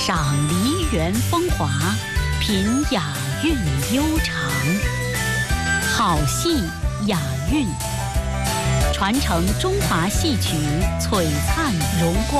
赏梨园风华，品雅韵悠长。好戏雅韵，传承中华戏曲璀璨荣光。